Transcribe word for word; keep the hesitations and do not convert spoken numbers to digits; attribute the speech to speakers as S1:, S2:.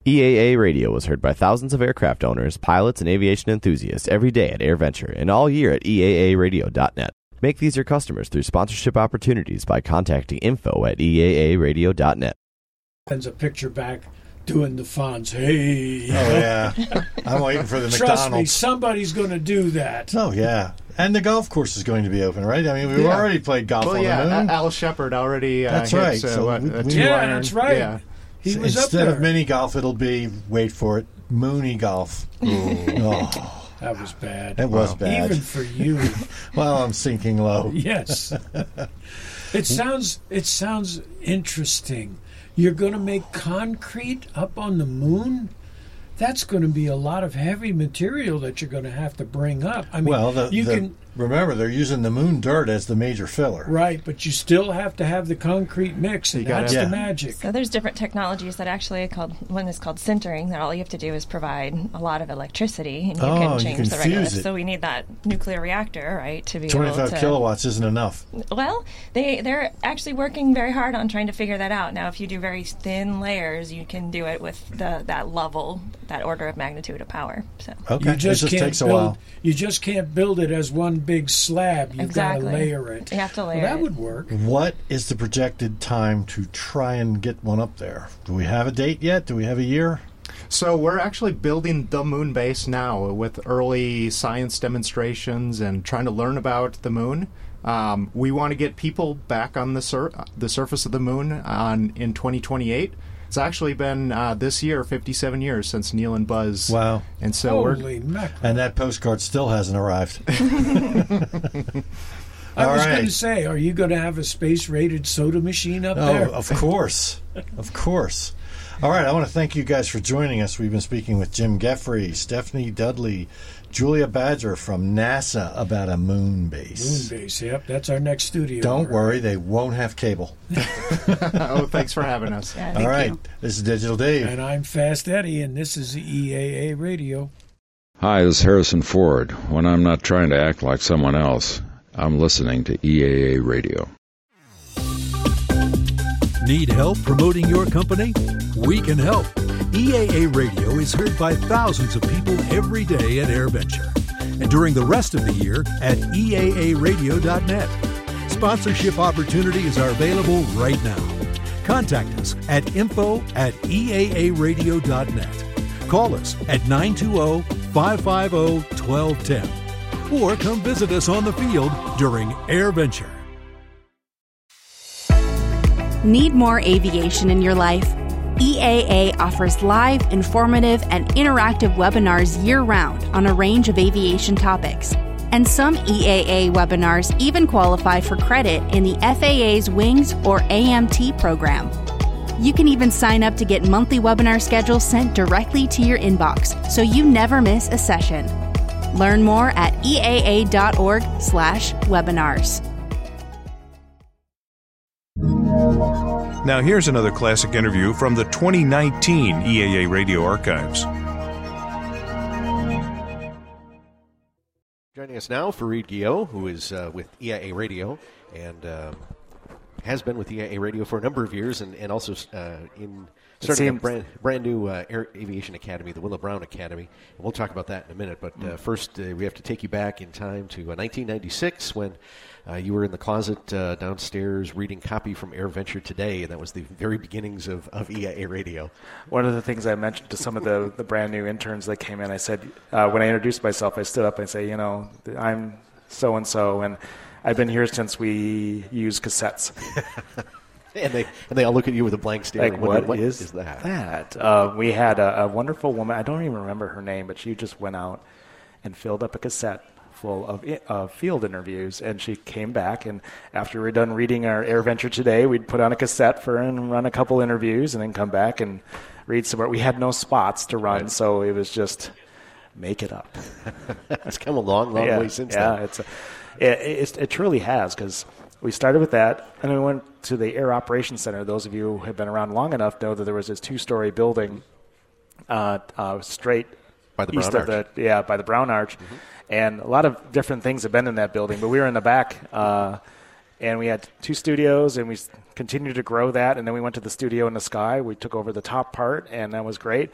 S1: E A A Radio is heard by thousands of aircraft owners, pilots, and aviation enthusiasts every day at AirVenture and all year at E A A radio dot net. Make these your customers through sponsorship opportunities by contacting info at E A A radio dot net.
S2: Sends a picture back doing the Fonz. Hey.
S3: Oh, yeah. I'm waiting for the
S2: Trust
S3: McDonald's.
S2: Trust me, somebody's going to do that.
S3: Oh, yeah. And the golf course is going to be open, right? I mean, we've yeah. already played golf
S4: well,
S3: on
S4: yeah,
S3: the moon.
S4: Al Shepard already uh,
S3: That's
S4: hits,
S3: right.
S4: Uh,
S3: So
S4: what,
S3: we,
S4: a
S3: we,
S4: two
S2: yeah,
S4: iron.
S2: that's right.
S4: Yeah.
S2: He
S3: so
S2: was
S3: instead
S2: up there.
S3: of mini golf, it'll be, wait for it, moony golf. Oh.
S2: That was bad.
S3: That was
S2: wow.
S3: bad.
S2: Even for you.
S3: Well, I'm sinking low.
S2: Yes. It sounds it sounds interesting. You're going to make concrete up on the moon? That's going to be a lot of heavy material that you're going to have to bring up. I mean,
S3: well, the,
S2: you
S3: the,
S2: can
S3: remember, they're using the moon dirt as the major filler.
S2: Right, but you still have to have the concrete mix, and that's
S3: yeah.
S2: the magic.
S5: So there's different technologies that actually are called, one is called sintering, that all you have to do is provide a lot of electricity, and you
S3: oh,
S5: can change
S3: you can
S5: the regular.
S3: fuse it.
S5: So we need that nuclear reactor, right, to be
S3: twenty-five
S5: able to...
S3: kilowatts isn't enough.
S5: Well, they, they're actually working very hard on trying to figure that out. Now, if you do very thin layers, you can do it with the, that level, that order of magnitude of power. So
S3: okay,
S2: you just,
S3: it just
S2: can't
S3: takes a
S2: build,
S3: while.
S2: You just can't build it as one big slab. You've
S5: exactly.
S2: got to layer it.
S5: You have to layer
S2: well, that
S5: it.
S2: would work.
S3: What is the projected time to try and get one up there? Do we have a date yet? Do we have a year?
S4: So we're actually building the moon base now with early science demonstrations and trying to learn about the moon. Um, we want to get people back on the sur- the surface of the moon on in twenty twenty-eight. It's actually been uh, this year fifty-seven years since Neil and Buzz.
S3: Wow!
S4: And so
S2: Holy
S4: we're
S2: mackerel.
S3: And that postcard still hasn't arrived.
S2: I
S3: All
S2: was
S3: right.
S2: going to say, are you going to have a space-rated soda machine up
S3: oh,
S2: there?
S3: of course, of course. All right, I want to thank you guys for joining us. We've been speaking with Jim Geffrey, Stephanie Dudley, Julia Badger from NASA about a moon base.
S2: Moon base, yep. That's our next studio.
S3: Don't worry, they won't have cable.
S4: oh, thanks for having us.
S5: Yeah,
S3: All right,
S5: you.
S3: This is Digital Dave.
S2: And I'm Fast Eddie, and this is E A A Radio.
S6: Hi, this is Harrison Ford. When I'm not trying to act like someone else, I'm listening to E A A Radio.
S7: Need help promoting your company? We can help. E A A Radio is heard by thousands of people every day at AirVenture, and during the rest of the year at E A A radio dot net. Sponsorship opportunities are available right now. Contact us at info at E A A radio dot net. Call us at nine two zero, five five zero, one two one zero or come visit us on the field during AirVenture.
S8: Need more aviation in your life? E A A offers live, informative, and interactive webinars year-round on a range of aviation topics. And some E A A webinars even qualify for credit in the F A A's Wings or A M T program. You can even sign up to get monthly webinar schedules sent directly to your inbox, so you never miss a session. Learn more at E A A dot org slash webinars.
S9: Now here's another classic interview from the twenty nineteen E A A Radio Archives.
S10: Joining us now, Fareed Ghio, who is uh, with E A A Radio and uh, has been with E A A Radio for a number of years, and, and also uh, in starting a brand, brand new uh, Air Aviation Academy, the Willa Brown Academy. And we'll talk about that in a minute. But uh, first, uh, we have to take you back in time to uh, nineteen ninety-six when uh, you were in the closet uh, downstairs reading copy from AirVenture Today, and that was the very beginnings of, of E A A Radio.
S11: One of the things I mentioned to some of the, the brand new interns that came in, I said, uh, when I introduced myself, I stood up and I say, you know, I'm so-and-so, and I've been here since we use cassettes.
S10: And they and they all look at you with a blank stare.
S11: Like, what,
S10: what
S11: is,
S10: is that?
S11: That uh, we had a, a wonderful woman. I don't even remember her name, but she just went out and filled up a cassette full of uh, field interviews. And she came back, and after we were done reading our AirVenture Today, we'd put on a cassette for her and run a couple interviews, and then come back and read some more. We had no spots to run, right. So it was just make it up.
S10: It's come a long, long
S11: yeah,
S10: way since
S11: yeah,
S10: then.
S11: It's a, it, it, it truly has, because we started with that, and then we went to the Air Operations Center. Those of you who have been around long enough know that there was this two-story building uh, uh, straight
S10: by the
S11: east
S10: Brown
S11: of
S10: Arch.
S11: the yeah by the Brown Arch, mm-hmm. And a lot of different things have been in that building. But we were in the back, uh, and we had two studios, and we continued to grow that. And then we went to the studio in the sky. We took over the top part, and that was great.